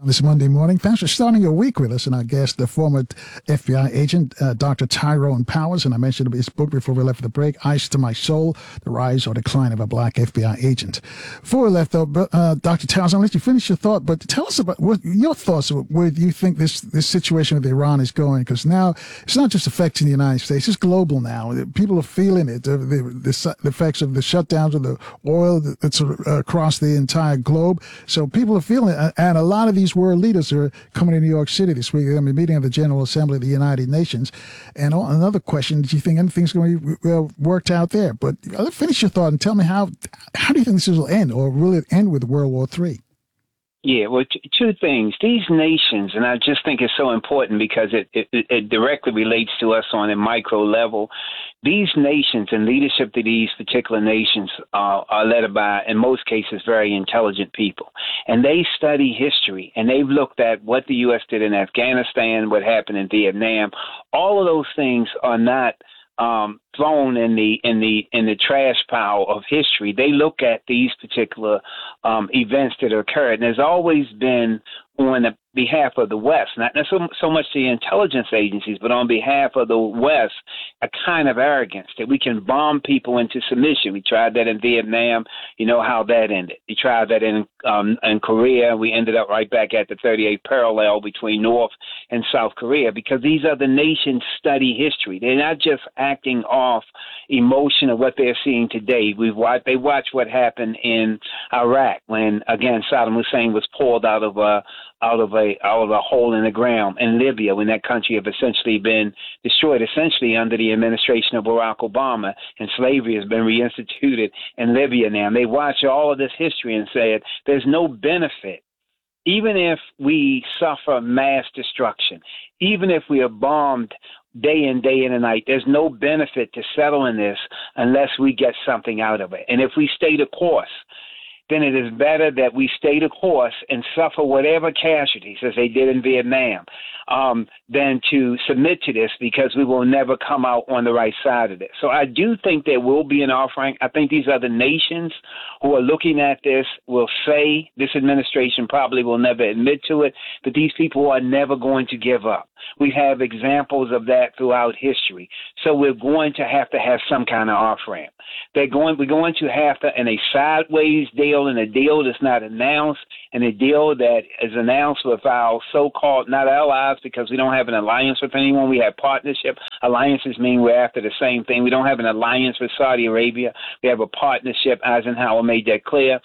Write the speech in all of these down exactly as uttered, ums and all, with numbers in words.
This Monday morning. Thanks for starting your week with us. And our guest, the former F B I agent, uh, Doctor Tyrone Powers. And I mentioned his book before we left for the break, Ice to My Soul, The Rise or Decline of a Black F B I Agent. Before we left, though, uh, Doctor Towers, I'll let you finish your thought, but tell us about what your thoughts of where you think this, this situation with Iran is going, because now it's not just affecting the United States, it's global now. People are feeling it, the, the, the, the effects of the shutdowns of the oil that's across the entire globe. So people are feeling it, and a lot of these world leaders are coming to New York City this week. They're going to be meeting at the General Assembly of the United Nations. And another question, do you think anything's going to be uh, worked out there? But uh, finish your thought and tell me how how do you think this will end, or will it end with World War Three? Yeah, well, t- two things. These nations, and I just think it's so important because it, it, it directly relates to us on a micro level. These nations and leadership to these particular nations uh, are led by, in most cases, very intelligent people. And they study history, and they've looked at what the U S did in Afghanistan, what happened in Vietnam. All of those things are not um, thrown in the in the in the trash pile of history. They look at these particular um, events that occurred, and there's always been on the behalf of the West, not so, so much the intelligence agencies, but on behalf of the West, a kind of arrogance that we can bomb people into submission. We tried that in Vietnam. You know how that ended. We tried that in um, in Korea. We ended up right back at the thirty-eighth parallel between North and South Korea, because these other nations study history. They're not just acting off emotion of what they're seeing today. We've watched, they watched what happened in Iraq when, again, Saddam Hussein was pulled out of a out of a out of a hole in the ground, in Libya, when that country have essentially been destroyed, essentially under the administration of Barack Obama, and slavery has been reinstituted in Libya now. And they watch all of this history and said there's no benefit, even if we suffer mass destruction, even if we are bombed day in, day in and night, there's no benefit to settling this unless we get something out of it. And if we stay the course, then it is better that we stay the course and suffer whatever casualties, as they did in Vietnam, um, than to submit to this, because we will never come out on the right side of it. So I do think there will be an offering. I think these other nations who are looking at this will say this administration probably will never admit to it, but these people are never going to give up. We have examples of that throughout history. So we're going to have to have some kind of off-ramp. They're going, we're going to have to, in a sideways deal, and a deal that's not announced, and a deal that is announced with our so-called, not allies, because we don't have an alliance with anyone. We have partnership. Alliances mean we're after the same thing. We don't have an alliance with Saudi Arabia. We have a partnership. Eisenhower made that clear.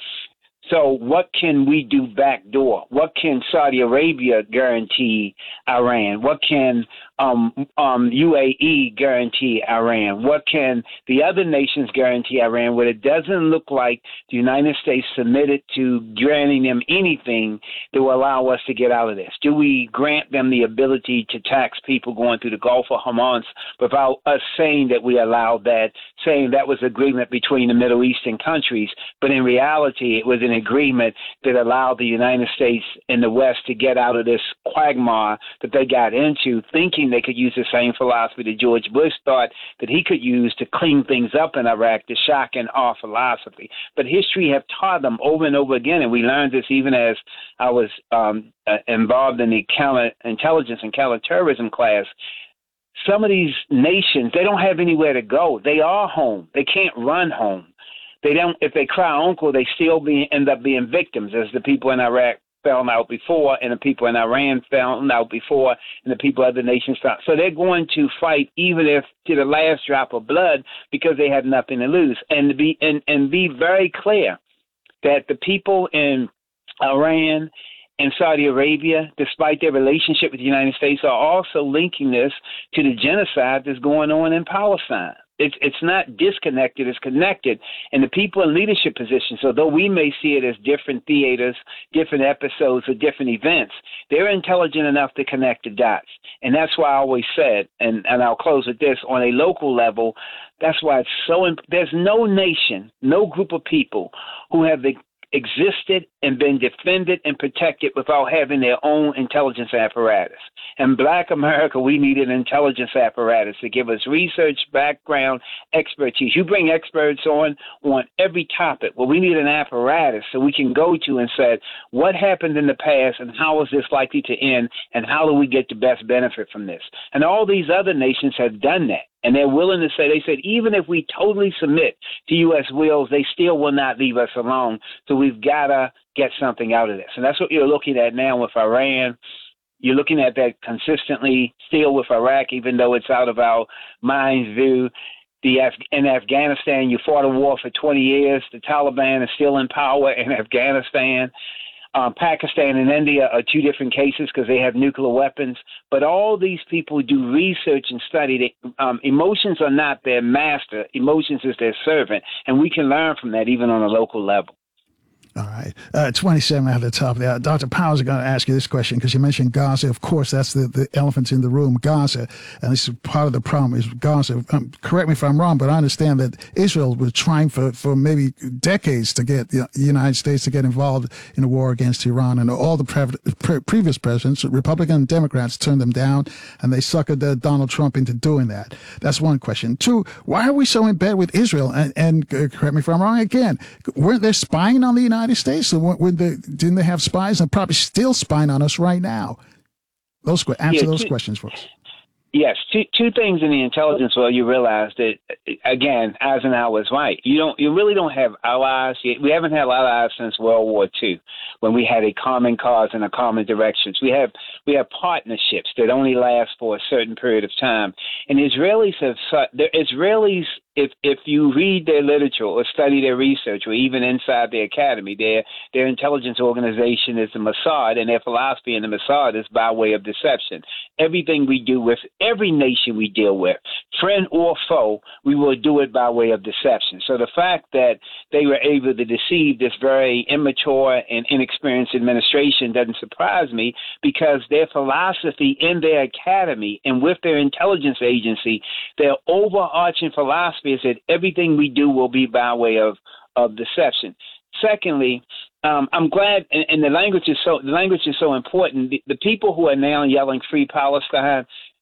So what can we do backdoor? What can Saudi Arabia guarantee Iran? What can um, um, U A E guarantee Iran? What can the other nations guarantee Iran, where it doesn't look like the United States submitted to granting them anything that will allow us to get out of this? Do we grant them the ability to tax people going through the Gulf of Hamas without us saying that we allowed that, saying that was agreement between the Middle Eastern countries, but in reality it was an agreement that allowed the United States and the West to get out of this quagmire that they got into, thinking they could use the same philosophy that George Bush thought that he could use to clean things up in Iraq, the shock and awe philosophy. But history have taught them over and over again, and we learned this even as I was um, uh, involved in the counterintelligence and counterterrorism class. Some of these nations, they don't have anywhere to go. They are home. They can't run home. They don't. If they cry uncle, they still be end up being victims, as the people in Iraq found out before, and the people in Iran found out before, and the people of other nations found. So they're going to fight even if to the last drop of blood, because they have nothing to lose. And to be and, and be very clear that the people in Iran and Saudi Arabia, despite their relationship with the United States, are also linking this to the genocide that's going on in Palestine. It's it's not disconnected, it's connected. And the people in leadership positions, although we may see it as different theaters, different episodes, or different events, they're intelligent enough to connect the dots. And that's why I always said, and, and I'll close with this, on a local level, that's why it's so imp- there's no nation, no group of people who have the existed and been defended and protected without having their own intelligence apparatus. In Black America, we need an intelligence apparatus to give us research, background, expertise. You bring experts on on every topic. Well, we need an apparatus so we can go to and say, what happened in the past and how is this likely to end and how do we get the best benefit from this? And all these other nations have done that. And they're willing to say, they said, even if we totally submit to U S wills, they still will not leave us alone. So we've got to get something out of this. And that's what you're looking at now with Iran. You're looking at that consistently still with Iraq, even though it's out of our mind's view. The Af- in Afghanistan, you fought a war for twenty years. The Taliban is still in power in Afghanistan. Um, Pakistan and India are two different cases because they have nuclear weapons. But all these people do research and study. They, um, emotions are not their master. Emotions is their servant. And we can learn from that even on a local level. All right. Uh, twenty-seven at the top there. Doctor Powers, I'm going to ask you this question because you mentioned Gaza. Of course, that's the, the elephant in the room, Gaza. And this is part of the problem is Gaza. Um, correct me if I'm wrong, but I understand that Israel was trying for, for maybe decades to get the United States to get involved in a war against Iran. And all the pre- pre- previous presidents, Republican and Democrats, turned them down, and they suckered uh, Donald Trump into doing that. That's one question. Two, why are we so in bed with Israel? And, and uh, correct me if I'm wrong again, weren't they spying on the United States? So when they, didn't they have spies and probably still spying on us right now? Those answer yeah, those two, questions for us. Yes, two two things in the intelligence. Well, you realize that again, Eisenhower was right. You don't, you really don't have allies. We haven't had allies since World War Two, when we had a common cause and a common direction. We have we have partnerships that only last for a certain period of time. And Israelis have the Israelis. If if you read their literature or study their research, or even inside their academy, their their intelligence organization is the Mossad, and their philosophy in the Mossad is by way of deception. Everything we do with every nation we deal with, friend or foe, we will do it by way of deception. So the fact that they were able to deceive this very immature and inexperienced administration doesn't surprise me, because their philosophy in their academy and with their intelligence agency, their overarching philosophy is that everything we do will be by way of, of deception. Secondly, um, I'm glad, and, and the language is so the language is so important. The, the people who are now yelling "Free Palestine"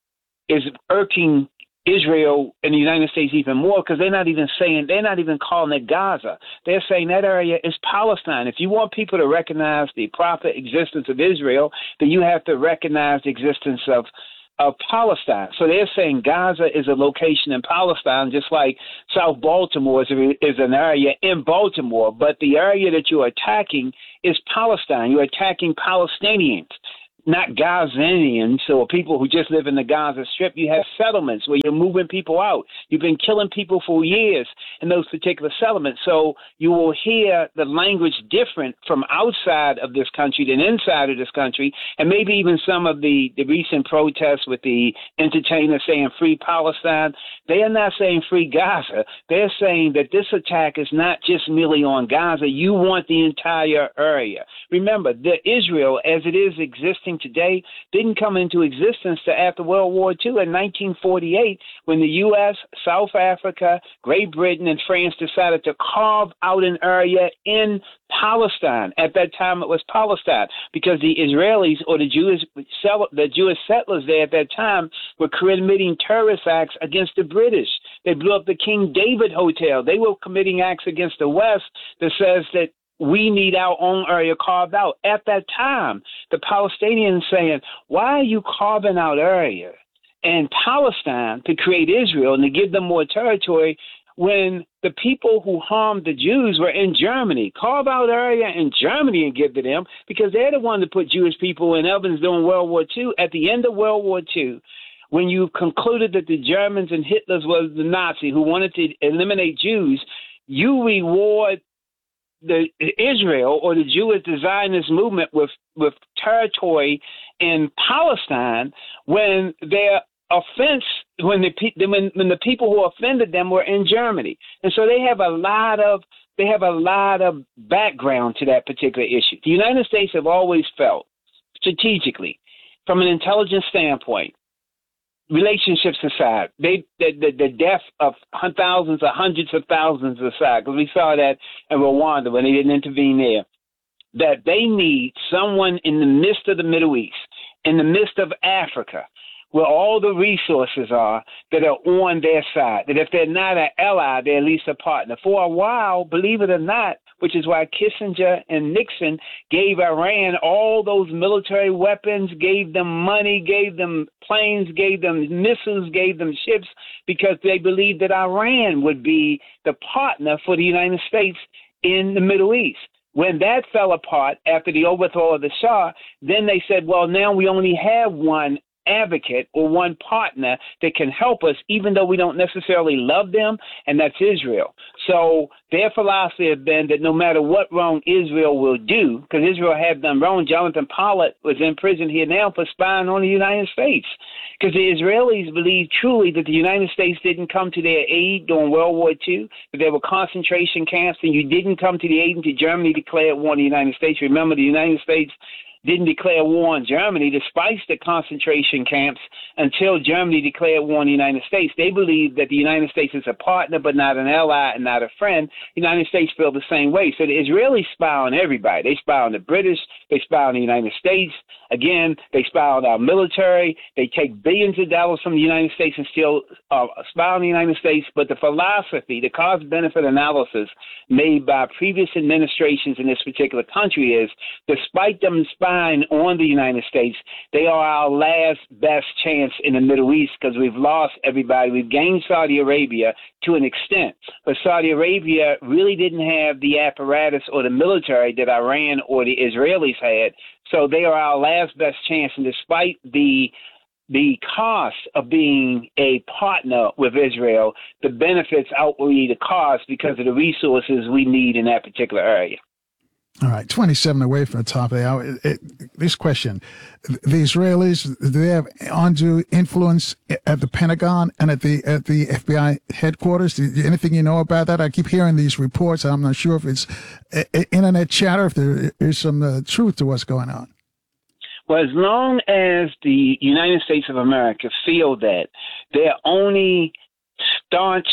is irking Israel and the United States even more, because they're not even saying, they're not even calling it Gaza. They're saying that area is Palestine. If you want people to recognize the proper existence of Israel, then you have to recognize the existence of of Palestine. So they're saying Gaza is a location in Palestine, just like South Baltimore is, a, is an area in Baltimore. But the area that you're attacking is Palestine. You're attacking Palestinians, not Gazanians or people who just live in the Gaza Strip. You have settlements where you're moving people out. You've been killing people for years in those particular settlements. So you will hear the language different from outside of this country than inside of this country. And maybe even some of the, the recent protests with the entertainers saying "Free Palestine." They are not saying "Free Gaza." They're saying that this attack is not just merely on Gaza. You want the entire area. Remember, the Israel, as it is existing today, didn't come into existence till after World War Two in nineteen forty-eight, when the U S, South Africa, Great Britain, and France decided to carve out an area in Palestine. At that time, it was Palestine, because the Israelis or the Jewish the Jewish settlers there at that time were committing terrorist acts against the British. They blew up the King David Hotel. They were committing acts against the West that says that we need our own area carved out. At that time, the Palestinians saying, why are you carving out area in Palestine to create Israel and to give them more territory when the people who harmed the Jews were in Germany? Carve out area in Germany and give to them, because they're the ones that put Jewish people in ovens during World War Two. At the end of World War Two, when you concluded that the Germans and Hitler was the Nazi who wanted to eliminate Jews, you reward the Israel or the Jewish Zionist movement with, with territory in Palestine when their offense, when the when, when the people who offended them were in Germany. And so they have a lot of they have a lot of background to that particular issue. The United States have always felt strategically, from an intelligence standpoint, relationships aside, they the, the, the death of thousands or hundreds of thousands aside, because we saw that in Rwanda when they didn't intervene there, that they need someone in the midst of the Middle East, in the midst of Africa, where all the resources are, that are on their side, that if they're not an ally, they're at least a partner. For a while, believe it or not, which is why Kissinger and Nixon gave Iran all those military weapons, gave them money, gave them planes, gave them missiles, gave them ships, because they believed that Iran would be the partner for the United States in the Middle East. When that fell apart after the overthrow of the Shah, then they said, well, now we only have one advocate or one partner that can help us, even though we don't necessarily love them, and that's Israel. So their philosophy has been that no matter what wrong Israel will do, because Israel have done wrong. Jonathan Pollitt was in prison here now for spying on the United States, because the Israelis believe truly that the United States didn't come to their aid during World War Two, that there were concentration camps, and you didn't come to the aid until Germany declared war on the United States. Remember, the United States didn't declare war on Germany despite the concentration camps until Germany declared war on the United States. They believe that the United States is a partner but not an ally and not a friend. The United States feel the same way. So the Israelis spy on everybody. They spy on the British. They spy on the United States. Again, they spy on our military. They take billions of dollars from the United States and still uh, spy on the United States. But the philosophy, the cost-benefit analysis made by previous administrations in this particular country is, despite them spying on the United States, they are our last best chance in the Middle East, because we've lost everybody. We've gained Saudi Arabia to an extent, but Saudi Arabia really didn't have the apparatus or the military that Iran or the Israelis had. So they are our last best chance. And despite the the cost of being a partner with Israel, the benefits outweigh the cost because of the resources we need in that particular area. All right, twenty-seven away from the top of the hour. It, it, this question, the Israelis, do they have undue influence at the Pentagon and at the at the F B I headquarters? Do you, anything you know about that? I keep hearing these reports. I'm not sure if it's uh, internet chatter, if there is some uh, truth to what's going on. Well, as long as the United States of America feel that their only staunch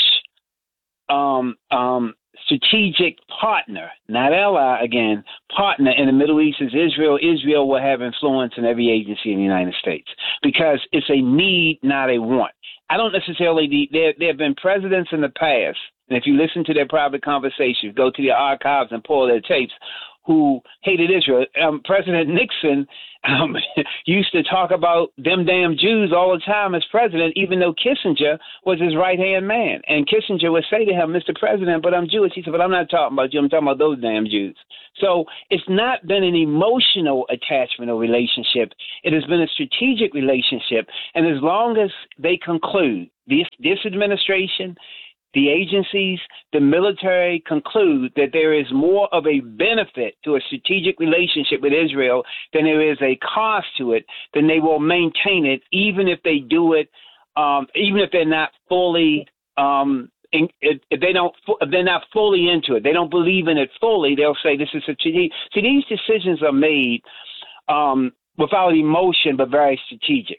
um, um, strategic partner, not ally again, partner in the Middle East is Israel, Israel will have influence in every agency in the United States, because it's a need, not a want. I don't necessarily need, there, there have been presidents in the past, and if you listen to their private conversations, go to the archives and pull their tapes, who hated Israel. Um, President Nixon um, used to talk about them damn Jews all the time as president, even though Kissinger was his right-hand man. And Kissinger would say to him, Mister President, but I'm Jewish. He said, but I'm not talking about you. I'm talking about those damn Jews. So it's not been an emotional attachment or relationship. It has been a strategic relationship. And as long as they conclude, this, this administration, the agencies, the military conclude that there is more of a benefit to a strategic relationship with Israel than there is a cost to it, then they will maintain it, even if they do it, um, even if they're not fully, um, in, if they don't, if they're not fully into it, they don't believe in it fully. They'll say this is a strategic. See, these decisions are made um, without emotion, but very strategic.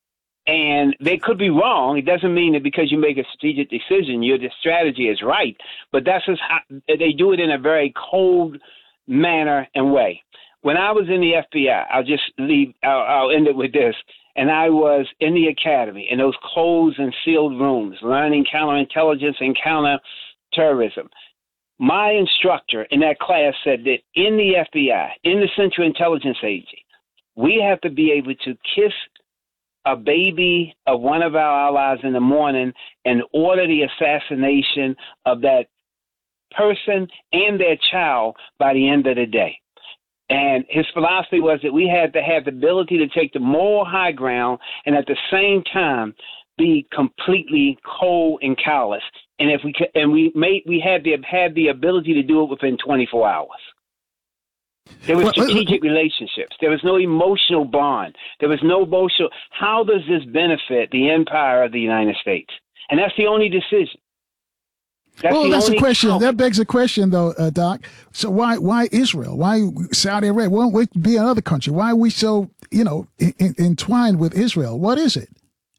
And they could be wrong. It doesn't mean that because you make a strategic decision, your strategy is right. But that's just how they do it, in a very cold manner and way. When I was in the F B I, I'll just leave. I'll, I'll end it with this. And I was in the academy in those closed and sealed rooms, learning counterintelligence and counterterrorism. My instructor in that class said that in the F B I, in the Central Intelligence Agency, we have to be able to kiss a baby of one of our allies in the morning and order the assassination of that person and their child by the end of the day. And his philosophy was that we had to have the ability to take the moral high ground and at the same time be completely cold and callous. And if we could, and we made, we had the had the ability to do it within twenty-four hours. There were strategic relationships. There was no emotional bond. There was no emotional. How does this benefit the empire of the United States? And that's the only decision. That's well, the that's a question. Count. That begs a question, though, uh, Doc. So why why Israel? Why Saudi Arabia? Why would be another country? Why are we so, you know, in, in, entwined with Israel? What is it?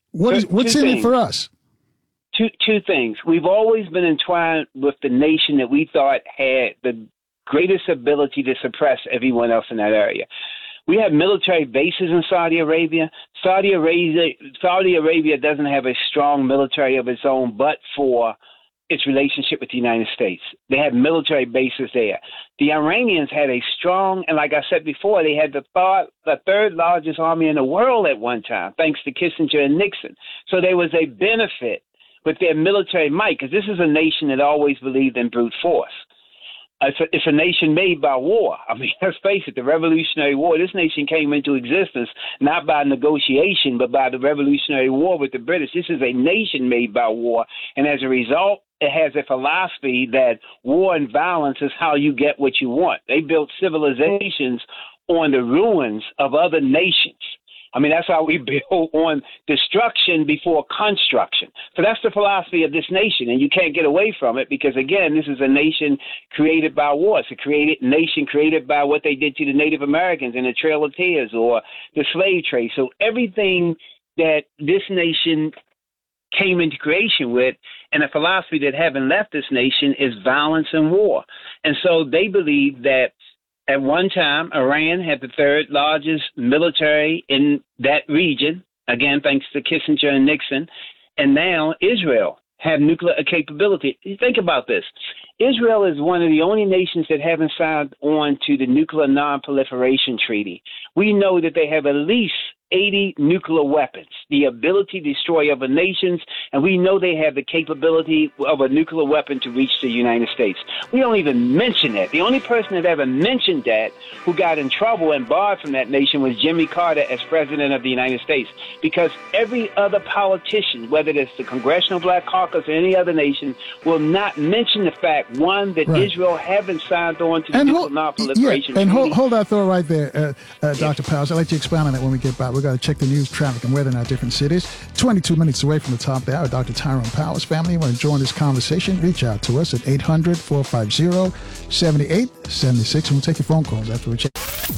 What is, what's in it for us? Two, two things. We've always been entwined with the nation that we thought had the greatest ability to suppress everyone else in that area. We have military bases in Saudi Arabia. Saudi Arabia, Saudi Arabia doesn't have a strong military of its own, but for its relationship with the United States. They have military bases there. The Iranians had a strong, and like I said before, they had the, third, the third largest army in the world at one time, thanks to Kissinger and Nixon. So there was a benefit with their military might, because this is a nation that always believed in brute force. It's a, it's a nation made by war. I mean, let's face it, the Revolutionary War, this nation came into existence not by negotiation, but by the Revolutionary War with the British. This is a nation made by war. And as a result, it has a philosophy that war and violence is how you get what you want. They built civilizations on the ruins of other nations. I mean, that's how we build on destruction before construction. So that's the philosophy of this nation, and you can't get away from it because, again, this is a nation created by war. It's a created nation created by what they did to the Native Americans in the Trail of Tears or the slave trade. So everything that this nation came into creation with, and a philosophy that haven't left this nation, is violence and war. And so they believe that at one time, Iran had the third largest military in that region, again, thanks to Kissinger and Nixon. And now Israel have nuclear capability. Think about this. Israel is one of the only nations that haven't signed on to the Nuclear Non-Proliferation Treaty. We know that they have at least eighty nuclear weapons, the ability to destroy other nations, and we know they have the capability of a nuclear weapon to reach the United States. We don't even mention that. The only person that ever mentioned that who got in trouble and barred from that nation was Jimmy Carter as president of the United States, because every other politician, whether it's the Congressional Black Caucus or any other nation, will not mention the fact, one, that right. Israel haven't signed on to the and Nuclear hold, Non-Proliferation yeah, and Treaty. hold, hold that thought right there, uh, uh, Doctor Powers. I'll let you expound on that when we get back. We've got to check the news, traffic, and weather in our different cities. twenty-two minutes away from the top of the hour, Doctor Tyrone Powers. Family, you want to join this conversation? Reach out to us at eight hundred, four five zero, seven eight seven six, and we'll take your phone calls after we check.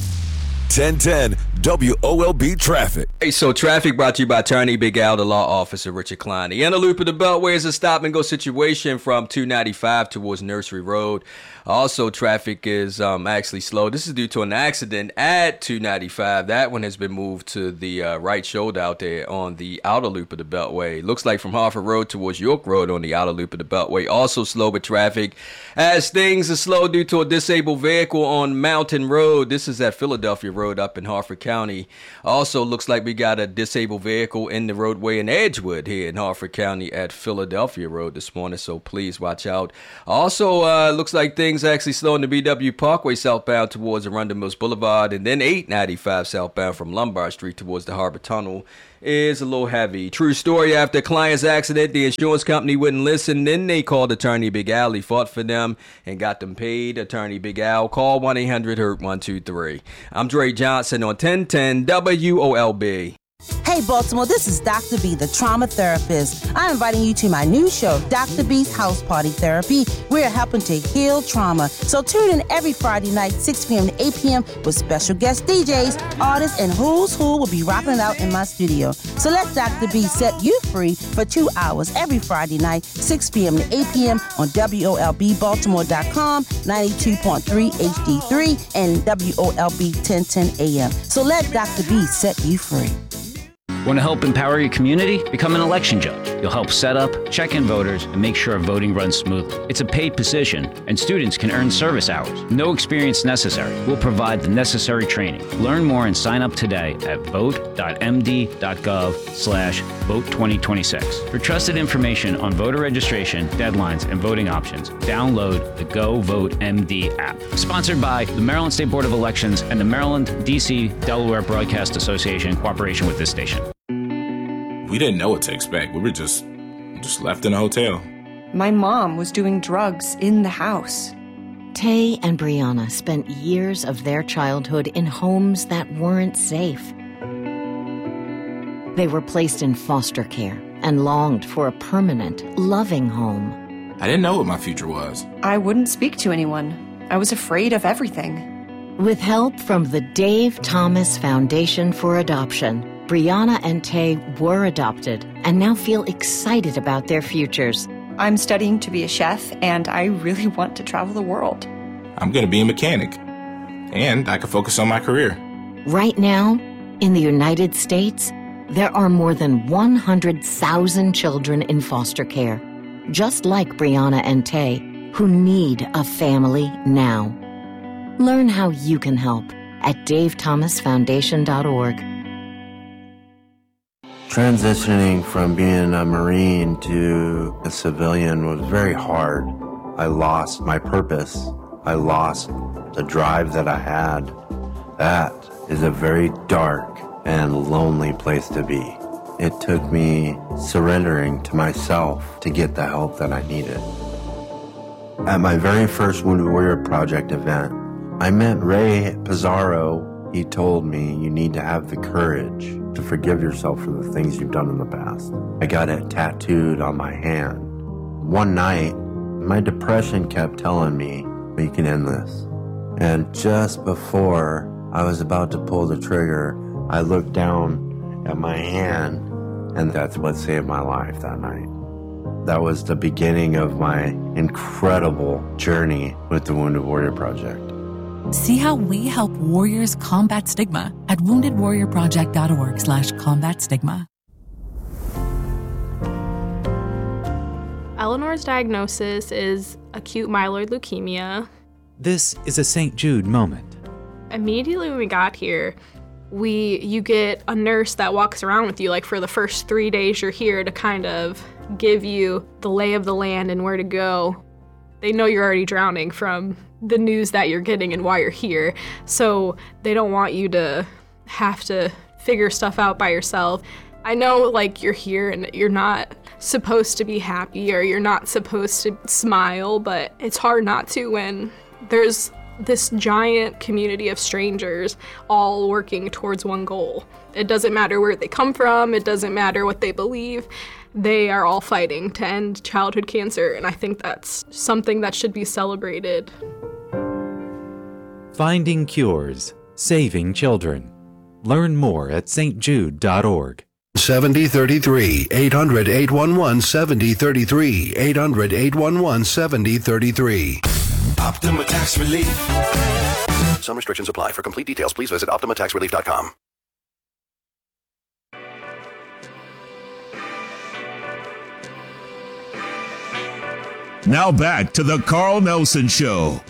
ten ten W O L B Traffic. Hey, so traffic brought to you by Attorney Big Al, the law officer Richard Klein. The inner loop of the Beltway is a stop-and-go situation from two ninety-five towards Nursery Road. Also, traffic is um, actually slow. This is due to an accident at two ninety-five. That one has been moved to the uh, right shoulder out there on the outer loop of the Beltway. Looks like from Harford Road towards York Road on the outer loop of the Beltway. Also slow with traffic as things are slow due to a disabled vehicle on Mountain Road. This is at Philadelphia Road up in Harford County. Also looks like we got a disabled vehicle in the roadway in Edgewood here in Harford County at Philadelphia Road this morning, so please watch out. Also uh, looks like things actually slow in the B W Parkway southbound towards Arundel Mills Boulevard, and then eight ninety-five southbound from Lombard Street towards the Harbor Tunnel is a little heavy. True story, after a client's accident, the insurance company wouldn't listen. Then they called Attorney Big Al. He fought for them and got them paid. Attorney Big Al. Call one eight hundred hurt one two three. I'm Dre Johnson on ten ten W O L B. Hey, Baltimore, this is Doctor B, the trauma therapist. I'm inviting you to my new show, Doctor B's House Party Therapy. We're helping to heal trauma. So tune in every Friday night, six p.m. to eight p.m. with special guest D Js, artists, and who's who will be rocking it out in my studio. So let Doctor B set you free for two hours every Friday night, six p.m. to eight p.m. on W O L B Baltimore dot com, ninety-two point three H D three, and W O L B ten ten A M. So let Doctor B set you free. Want to help empower your community? Become an election judge. You'll help set up, check in voters, and make sure voting runs smoothly. It's a paid position, and students can earn service hours. No experience necessary. We'll provide the necessary training. Learn more and sign up today at vote dot m d dot gov slash vote twenty twenty-six. For trusted information on voter registration, deadlines, and voting options, download the Go Vote M D app. Sponsored by the Maryland State Board of Elections and the Maryland, D C, Delaware Broadcast Association in cooperation with this station. We didn't know what to expect. We were just just left in a hotel. My mom was doing drugs in the house. Tay and Brianna spent years of their childhood in homes that weren't safe. They were placed in foster care and longed for a permanent, loving home. I didn't know what my future was. I wouldn't speak to anyone. I was afraid of everything. With help from the Dave Thomas Foundation for Adoption, Brianna and Tay were adopted and now feel excited about their futures. I'm studying to be a chef, and I really want to travel the world. I'm going to be a mechanic, and I can focus on my career. Right now, in the United States, there are more than one hundred thousand children in foster care, just like Brianna and Tay, who need a family now. Learn how you can help at dave thomas foundation dot org. Transitioning from being a Marine to a civilian was very hard. I lost my purpose. I lost the drive that I had. That is a very dark and lonely place to be. It took me surrendering to myself to get the help that I needed. At my very first Wounded Warrior Project event, I met Ray Pizarro. He told me, you need to have the courage to forgive yourself for the things you've done in the past. I got it tattooed on my hand. One night, my depression kept telling me, we can end this. And just before I was about to pull the trigger, I looked down at my hand, and that's what saved my life that night. That was the beginning of my incredible journey with the Wounded Warrior Project. See how we help warriors combat stigma at wounded warrior project dot org slash combat stigma. Eleanor's diagnosis is acute myeloid leukemia. This is a Saint Jude moment. Immediately when we got here, we you get a nurse that walks around with you like for the first three days you're here to kind of give you the lay of the land and where to go. They know you're already drowning from the news that you're getting and why you're here, so they don't want you to have to figure stuff out by yourself. I know like you're here and you're not supposed to be happy or you're not supposed to smile, but it's hard not to when there's this giant community of strangers all working towards one goal. It doesn't matter where they come from, it doesn't matter what they believe, they are all fighting to end childhood cancer, and I think that's something that should be celebrated. Finding cures, saving children. Learn more at st jude dot org. seventy thirty-three, eight hundred, eight one one, seventy thirty-three, eight hundred, eight one one, seventy thirty-three. Optima Tax Relief. Some restrictions apply. For complete details, please visit optima tax relief dot com. Now back to the Carl Nelson Show